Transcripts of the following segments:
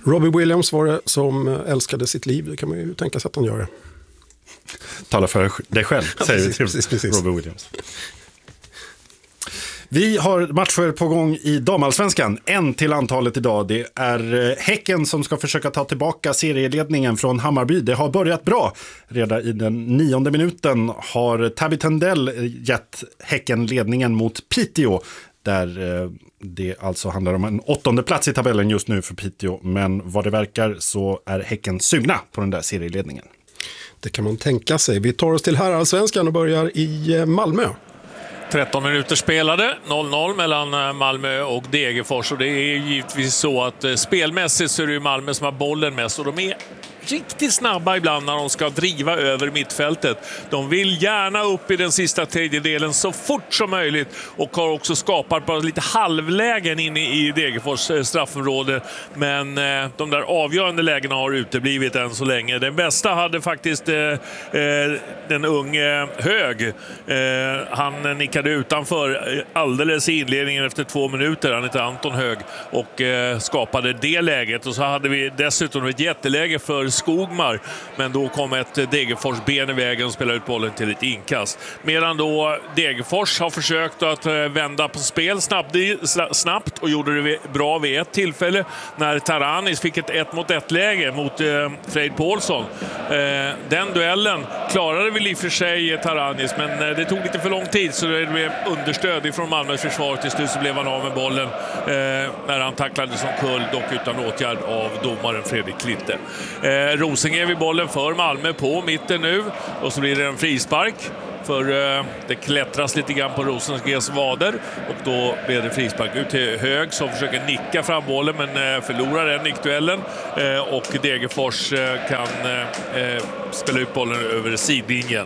Robbie Williams var det som älskade sitt liv. Det kan man ju tänka sig att han gör det. Tala för dig själv, säger vi till precis. Robbie Williams. Vi har matcher på gång i damallsvenskan. En till antalet idag. Det är Häcken som ska försöka ta tillbaka serieledningen från Hammarby. Det har börjat bra. Redan i den 9:e minuten har Tabby Tendell gett Häcken ledningen mot Piteå. Där det alltså handlar om en 8:e plats i tabellen just nu för Piteå. Men vad det verkar så är Häcken sugna på den där serieledningen. Det kan man tänka sig. Vi tar oss till herrallsvenskan och börjar i Malmö. 13 minuter spelade, 0-0 mellan Malmö och Degerfors. Och det är givetvis så att spelmässigt så är det Malmö som har bollen mest. Och de är riktigt snabba ibland när de ska driva över mittfältet. De vill gärna upp i den sista tredjedelen så fort som möjligt. Och har också skapat bara lite halvlägen inne i Degerfors straffområde. Men de där avgörande lägena har uteblivit än så länge. Den bästa hade faktiskt den unge Hög. Han nickade utanför alldeles i inledningen efter 2 minuter. Han heter Anton Hög och skapade det läget. Och så hade vi dessutom ett jätteläge för Skogmar, men då kom ett Degerfors ben i vägen och spelade ut bollen till ett inkast. Medan då Degerfors har försökt att vända på spel snabbt och gjorde det bra vid ett tillfälle när Taranis fick ett 1-mot-1-läge mot Freid Paulsson. Den duellen klarade väl i och för sig Taranis, men det tog lite för lång tid så det blev understöd ifrån Malmös försvar. Till slut så blev han av med bollen när han tacklade som kull, dock utan åtgärd av domaren Fredrik Klitte. Rosengren vid bollen för Malmö på mitten nu och så blir det en frispark för det klättras lite grann på Rosengrens vader och då blir det frispark ut till Hög som försöker nicka fram bollen men förlorar den nickduellen och Degerfors kan spela ut bollen över sidlinjen.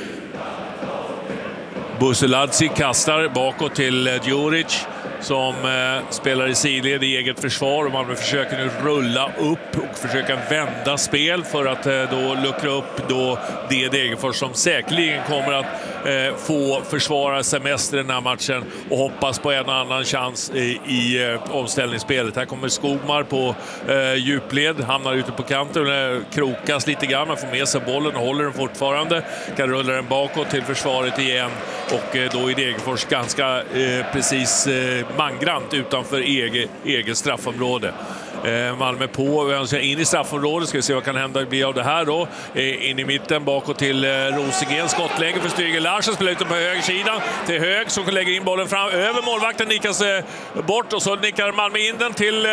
Buseladzi kastar bakåt till Djuric som spelar i sidled i eget försvar och man försöker nu rulla upp och försöka vända spel för att då luckra upp då det Degerfors som säkerligen kommer att få försvara semester den här matchen och hoppas på en annan chans i omställningsspelet. Här kommer Skogmar på djupled, hamnar ute på kanten, krokas lite grann, man får med sig bollen och håller den fortfarande, kan rulla den bakåt till försvaret igen och då är Degerfors ganska precis mangrant utanför eget straffområde. Malmö på, in i straffområdet, ska vi se vad kan hända bli av det här då. In i mitten bakåt till Rosengren, skottläge för Stryger Larsen, spelar ut den på högersidan till Hög som lägger in bollen fram över målvakten, nickas bort och så nickar Malmö in den till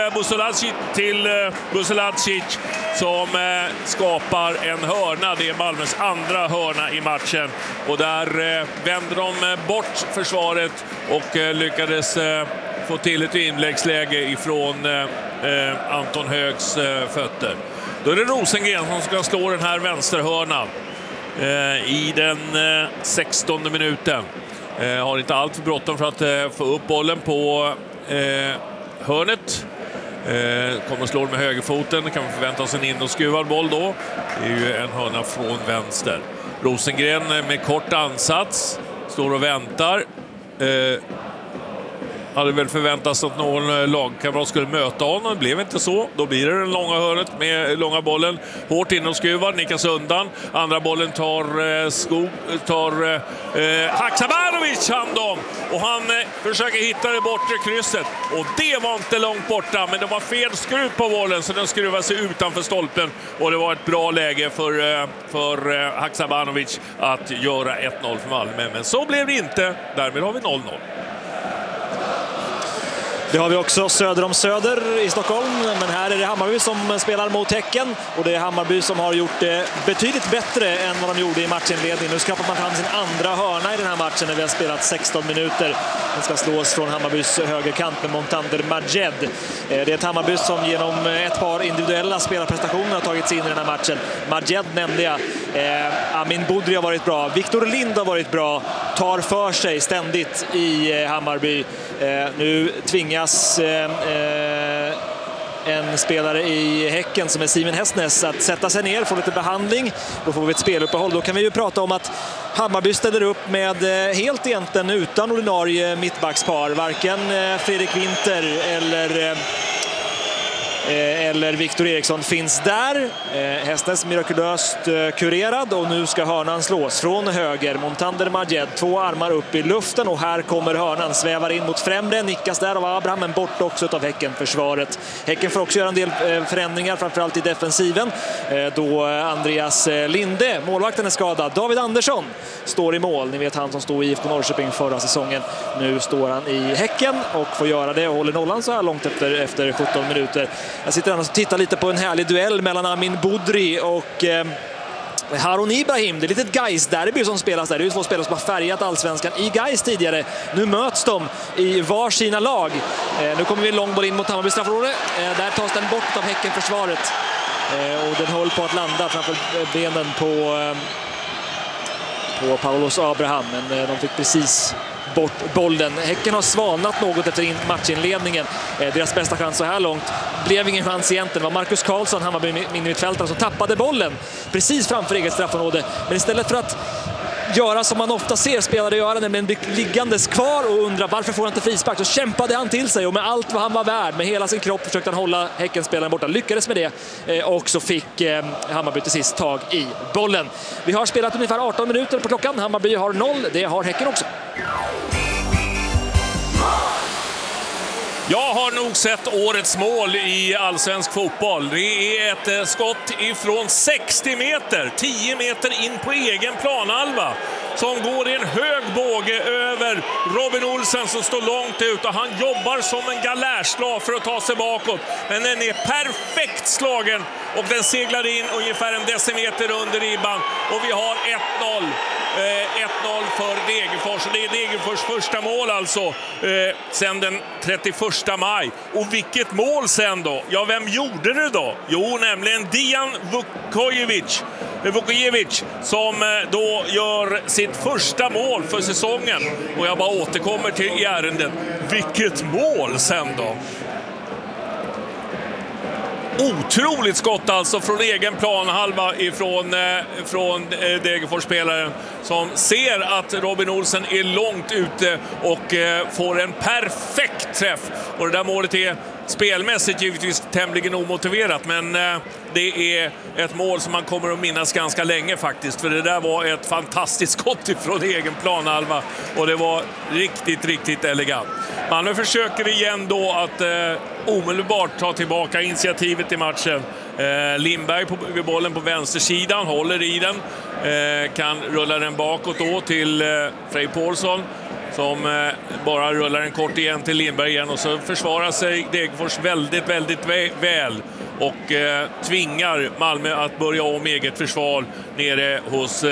Buselacic som skapar en hörna. Det är Malmös andra hörna i matchen och där vänder de bort försvaret och lyckades få till ett inläggsläge ifrån Anton Högs fötter. Då är det Rosengren som ska slå den här vänsterhörnan i den 16:e minuten. Har inte allt för bråttom för att få upp bollen på hörnet. Kommer att slå med högerfoten. Kan man förvänta sig en in- och skruvad boll då. Det är ju en hörna från vänster. Rosengren med kort ansats står och väntar. Hade väl förväntats att någon lagkamrat skulle möta honom. Det blev inte så. Då blir det den långa hörnet med långa bollen. Hårt in och skruvad, nickas undan. Andra bollen tar Haksabanovic hand om. Och han försöker hitta det bortre krysset. Och det var inte långt borta. Men det var fel skruv på bollen så den skruvade sig utanför stolpen. Och det var ett bra läge för Haksabanovic att göra 1-0 för Malmö. Men så blev det inte. Därmed har vi 0-0. Det har vi också söder om Söder i Stockholm, men här är det Hammarby som spelar mot Häcken och det är Hammarby som har gjort det betydligt bättre än vad de gjorde i matchinledningen. Nu skapar man fram sin andra hörna i den här matchen när vi har spelat 16 minuter. Den ska slås från Hammarbys högerkant med Montander Majed. Det är ett Hammarby som genom ett par individuella spelarprestationer har tagit sig in i den här matchen. Majed nämnde jag. Amin Budri har varit bra. Viktor Lind har varit bra. Tar för sig ständigt i Hammarby. Nu tvingas en spelare i Häcken som är Simon Hästnäs att sätta sig ner, få lite behandling. Då får vi ett speluppehåll. Då kan vi ju prata om att Hammarby ställer upp med helt egentligen utan ordinarie mittbackspar. Varken Fredrik Winter eller eller Victor Eriksson finns där. Hästens mirakulöst kurerad och nu ska hörnan slås från höger. Montander Majed, 2 armar upp i luften och här kommer hörnan, svävar in mot främre, nickas där av Abraham, men bort också av Häcken-försvaret. Häcken får också göra en del förändringar, framförallt i defensiven, då Andreas Linde, målvakten, är skadad. David Andersson står i mål, ni vet han som stod i IFK Norrköping förra säsongen. Nu står han i Häcken och får göra det och håller nollan så här långt efter 17 minuter. Jag sitter och tittar lite på en härlig duell mellan Amin Budri och Harun Ibrahim. Det är lite ett Gais-derby som spelas där. Det är 2 spelare som har färgat allsvenskan i Gais tidigare. Nu möts de i varsina lag. Nu kommer vi en lång boll in mot Hammarby straffområde. Där tas den bort av Häcken-försvaret. Och den håller på att landa framför benen på Paulos Abraham. Men de fick precis bort bollen. Häcken har svalnat något efter matchinledningen. Deras bästa chans så här långt blev ingen chans egentligen. Det var Marcus Karlsson, Hammarby mittfältare, som tappade bollen precis framför eget straffområde. Men istället för att göra som man ofta ser spelare göra, nämligen bli liggandes kvar och undra varför får han inte frispark, så kämpade han till sig och med allt vad han var värd, med hela sin kropp försökte han hålla Häckenspelaren borta. Lyckades med det och så fick Hammarby till sist tag i bollen. Vi har spelat ungefär 18 minuter på klockan. Hammarby har 0, det har Häcken också. Jag har nog sett årets mål i allsvensk fotboll. Det är ett skott ifrån 60 meter, 10 meter in på egen planhalva, som går i en hög båge över Robin Olsen som står långt ut, och han jobbar som en galärslav för att ta sig bakåt. Men den är perfekt slagen och den seglar in ungefär en decimeter under ribban och vi har 1-0. 1-0 för Degerfors. Det är Degerfors första mål alltså sen den 31 maj. Och vilket mål sen då? Ja, vem gjorde det då? Jo, nämligen Dijan Vukojevic som då gör sitt första mål för säsongen. Och jag bara återkommer till ärendet. Vilket mål sen då? Otroligt skott alltså från egen planhalva från Degerfors-spelaren som ser att Robin Olsen är långt ute och får en perfekt träff. Och det där målet är spelmässigt givetvis tämligen omotiverat, men det är ett mål som man kommer att minnas ganska länge faktiskt, för det där var ett fantastiskt skott ifrån egen planhalva och det var riktigt, riktigt elegant. Malmö försöker igen då att omedelbart ta tillbaka initiativet i matchen. Lindberg vid bollen på vänstersidan, håller i den, kan rulla den bakåt då till Frej Paulsson som bara rullar en kort igen till Lindberg igen, och så försvarar sig Degerfors väldigt, väldigt väl och tvingar Malmö att börja om eget försvar nere hos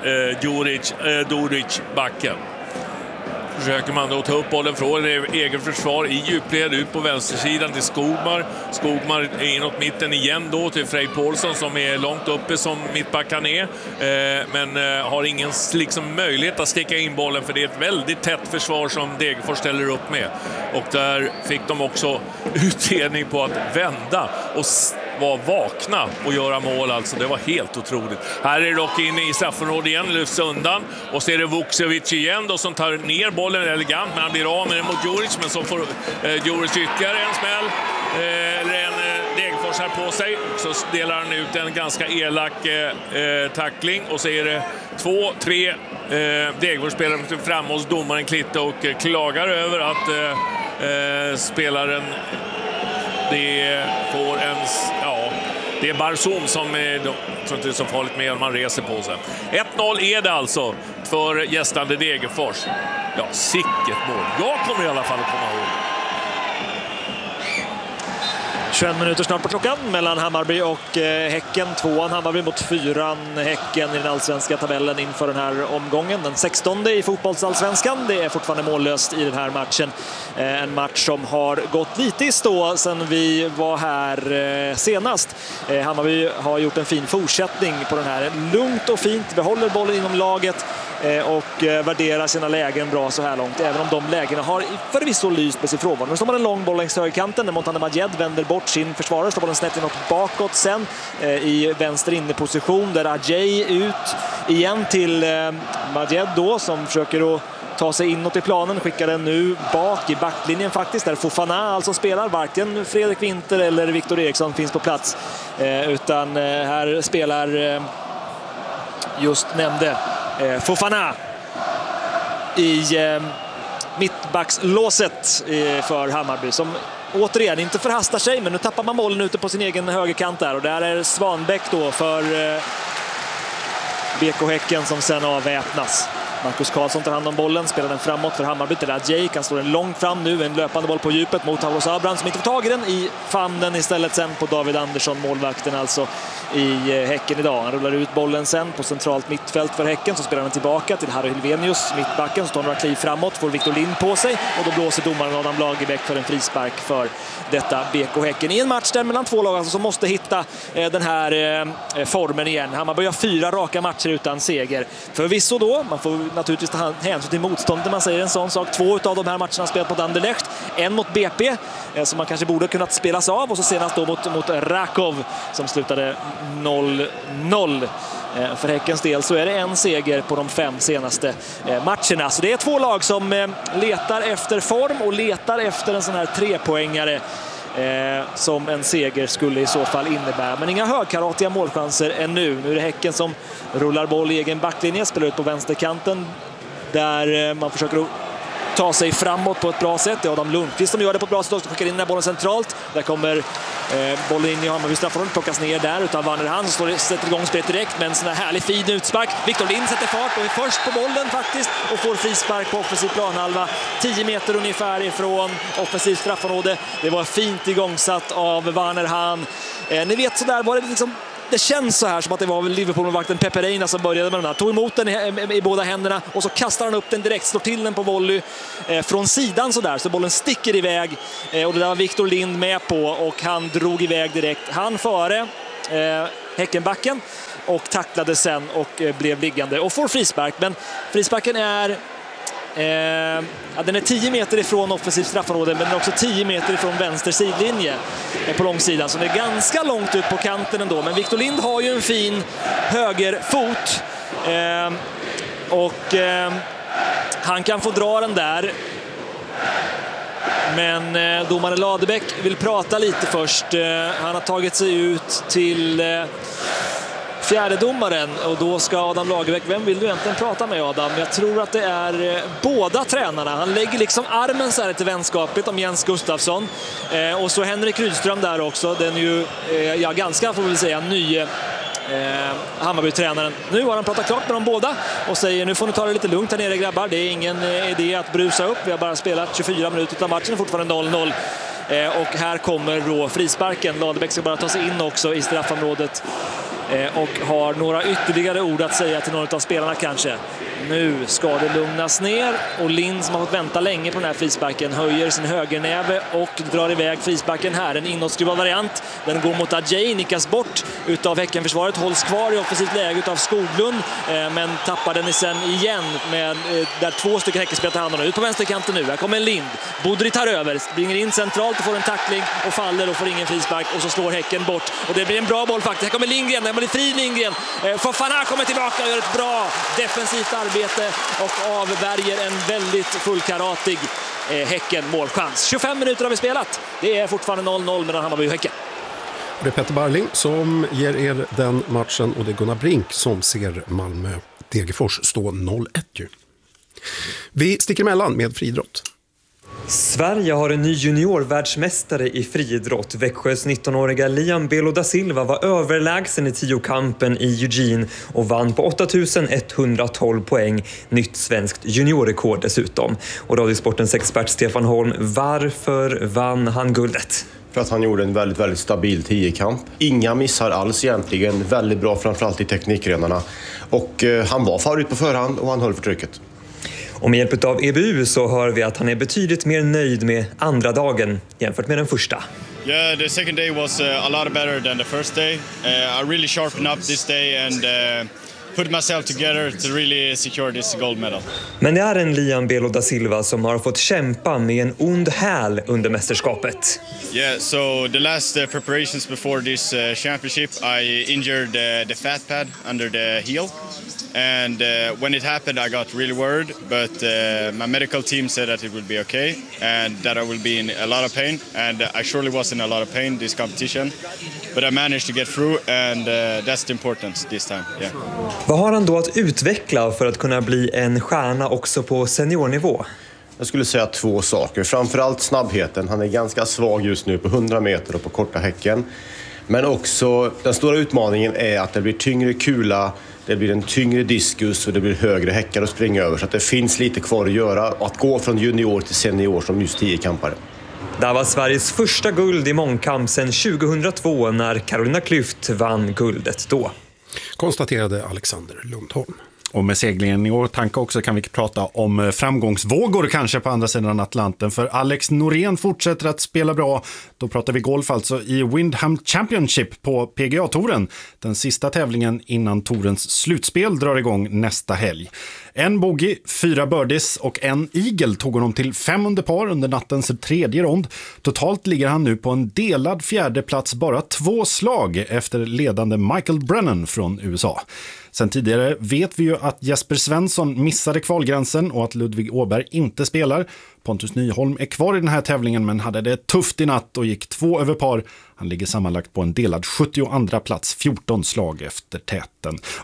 Djuric backen. Försöker man då ta upp bollen från egen försvar i djupled ut på vänstersidan till Skogmar. Skogmar är inåt mitten igen då till Frej Paulsson som är långt uppe som mittbackan är. Men har ingen liksom möjlighet att sticka in bollen, för det är ett väldigt tätt försvar som Degerfors ställer upp med. Och där fick de också utdelning på att vända och var vakna och göra mål alltså. Det var helt otroligt. Här är det dock inne i straffområdet igen, lyfts undan. Och så är det Vukojevic igen då som tar ner bollen elegant, men han blir av med den mot Djuric, men så får Djuric ytterligare en smäll. Eller en Degerfors här på sig. Så delar han ut en ganska elak tackling, och så är det 2-3 Degerfors-spelare fram hos domaren Klitte och klagar över att spelaren det får en... Ja, det är Barzum som är inte är så farligt med om man reser på sig. 1-0 är det alltså för gästande Degerfors. Ja, sicket mål. Jag kommer i alla fall att komma ihåg. 21 minuter snart på klockan mellan Hammarby och Häcken. 2an Hammarby mot 4an Häcken i den allsvenska tabellen inför den här omgången. Den 16:e i fotbollsallsvenskan. Det är fortfarande mållöst i den här matchen. En match som har gått lite i stå sedan vi var här senast. Hammarby har gjort en fin fortsättning på den här. Lugnt och fint, behåller bollen inom laget och värderar sina lägen bra så här långt. Även om de lägena har förvisso lyst med sin frånvaro. Nu står man en lång boll längs högerkanten där Montana Majed vänder bort sin försvarare. Står bollen snett inåt bakåt sen i vänster inneposition där Ajay ut igen till Majed då som försöker att ta sig inåt i planen, skickar den nu bak i backlinjen faktiskt, där Fofana alltså spelar. Varken Fredrik Winter eller Victor Eriksson finns på plats, utan här spelar just nämnde Fofana i mittbackslåset för Hammarby, som återigen inte förhastar sig, men nu tappar man bollen ute på sin egen högerkant där, och där är Svanbäck då för BK Häcken som sen avväpnas. Marcus Karlsson tar hand om bollen, spelar den framåt för Hammarby till Ajay, kan slå den långt fram nu, en löpande boll på djupet mot Tauros Abraham som inte får tag i den i famnen istället sen på David Andersson, målvakten alltså i Häcken idag. Han rullar ut bollen sen på centralt mittfält för Häcken, så spelar han tillbaka till Harry Helvenius, mittbacken, så tar några kliv framåt, får Victor Lind på sig och då blåser domaren Adam Lagerbäck för en frispark för detta BK Häcken i en match där mellan två lag alltså, som måste hitta den här formen igen. Hammarby har 4 raka matcher utan seger. Förvisso då, man får naturligtvis ta hänsyn till motståndet, man säger en sån sak. 2 av de här matcherna spelat mot Anderlecht, en mot BP som man kanske borde kunnat spelas av, och så senast då mot Rakov som slutade 0-0. För Häckens del så är det en seger på de 5 senaste matcherna. Så det är 2 lag som letar efter form och letar efter en sån här 3-poängare som en seger skulle i så fall innebära. Men inga högkaratiga målchanser ännu. Nu är det Häcken som rullar boll i egen backlinje, spelar ut på vänsterkanten där man försöker ta sig framåt på ett bra sätt. Det är Adam Lundqvist som gör det på ett bra sätt och skickar in den här bollen centralt. Där kommer bollen in i Hammarby straffområdet, plockas ner där utav Werner Hand som sätter igång spelet direkt med en sån här härlig fin utspark. Victor Lind sätter fart och är först på bollen faktiskt och får frispark på offensiv planhalva 10 meter ungefär ifrån offensiv straffområde. Det var fint igångsatt av Werner Hand. Ni vet, så där var det liksom. Det känns så här som att det var Liverpool-vakten Pepe Reina som började med den här. Tog emot den i båda händerna och så kastar han upp den direkt, slår till den på volley från sidan så där. Så bollen sticker iväg och det där var Victor Lind med på och han drog iväg direkt. Han före Häckenbacken och tacklade sen och blev liggande och får frispark. Men frisparken är... den är 10 meter ifrån offensiv straffområde, men den är också 10 meter ifrån vänster sidlinje på långsidan, så det är ganska långt ut på kanten ändå. Men Victor Lind har ju en fin högerfot och han kan få dra den där, men domare Ladebäck vill prata lite först. Han har tagit sig ut till fjärde domaren och då ska Adam Lagerbäck, vem vill du egentligen prata med Adam? Jag tror att det är båda tränarna. Han lägger liksom armen så här lite vänskapligt om Jens Gustafsson och så Henrik Rydström där också. Den är ju ganska, får vi säga, ny Hammarby-tränaren. Nu har han pratat klart med dem båda och säger nu får ni ta det lite lugnt här nere grabbar. Det är ingen idé att brusa upp. Vi har bara spelat 24 minuter utan matchen är fortfarande 0-0. Och här kommer då frisparken. Ladebäck ska bara ta sig in också i straffområdet och har några ytterligare ord att säga till några av spelarna kanske. Nu ska det lugnas ner och Lind som har fått vänta länge på den här frisparken höjer sin högernäve och drar iväg frisparken här. En inåtskruvad variant. Den går mot Ajay, nickas bort utav Häckenförsvaret, hålls kvar i offensivt läge utav Skoglund men tappar den sen igen med där 2 stycken Häckenspelare tar hand om den. Ut på vänsterkanten nu. Här kommer en Lind. Bodri tar över, springer in centralt och får en tackling och faller och får ingen frispark och så slår Häcken bort. Och det blir en bra boll faktiskt. Här kommer Lindgren, det blir fri Lindgren. Fofana kommer tillbaka och gör ett bra defensivt arbete och avvärjer en väldigt fullkaratig Häcken målchans. 25 minuter har vi spelat. Det är fortfarande 0-0 mellan Hammarby och Häcken. Det är Petter Barling som ger er den matchen och det är Gunnar Brink som ser Malmö Degerfors stå 0-1 ju. Vi sticker emellan med friidrott. Sverige har en ny juniorvärldsmästare i friidrott. Växjös 19-åriga Liam Belo da Silva var överlägsen i 10-kampen i Eugene och vann på 8112 poäng. Nytt svenskt juniorrekord dessutom. Och Radiosportens expert Stefan Holm, varför vann han guldet? För att han gjorde en väldigt, väldigt stabil 10-kamp. Inga missar alls egentligen. Väldigt bra framförallt i teknikgrenarna. Och han var favorit på förhand och han höll för trycket. Och med hjälp av EBU så hör vi att han är betydligt mer nöjd med andra dagen jämfört med den första. Yeah, the second day was a lot better than the first day. I really sharpened up this day and put myself together to really secure this gold medal. Men det är en Liam Belo da Silva som har fått kämpa med en ond häl under mästerskapet. Yeah, so the last preparations before this championship, I injured the fat pad under the heel. And when it happened, I got really worried, but my medical team said that it would be okay and that I will be in a lot of pain. And I surely was in a lot of pain this competition, but I managed to get through, and that's the importance this time. Yeah. Vad har han då att utveckla för att kunna bli en stjärna också på seniornivå? Jag skulle säga 2 saker. Framförallt snabbheten. Han är ganska svag just nu på 100 meter och på korta häcken. Men också den stora utmaningen är att det blir tyngre kula, det blir en tyngre diskus och det blir högre häckar att springa över. Så att det finns lite kvar att göra och att gå från junior till senior som just 10-kampare. Det var Sveriges första guld i mångkamp sedan 2002 när Carolina Klüft vann guldet då. Konstaterade Alexander Lundholm. Och med seglingen i åtanke också kan vi prata om framgångsvågor kanske på andra sidan Atlanten. För Alex Norén fortsätter att spela bra. Då pratar vi golf alltså i Windham Championship på PGA-touren. Den sista tävlingen innan tourens slutspel drar igång nästa helg. 1 bogey, 4 birdies och 1 eagle tog honom till 5 under par under nattens 3:e rond. Totalt ligger han nu på en delad 4:e plats, bara 2 slag efter ledande Michael Brennan från USA. Sen tidigare vet vi ju att Jesper Svensson missade kvalgränsen och att Ludvig Åberg inte spelar. Pontus Nyholm är kvar i den här tävlingen men hade det tufft i natt och gick 2 över par. Han ligger sammanlagt på en delad 72:a plats, 14 slag efter täten.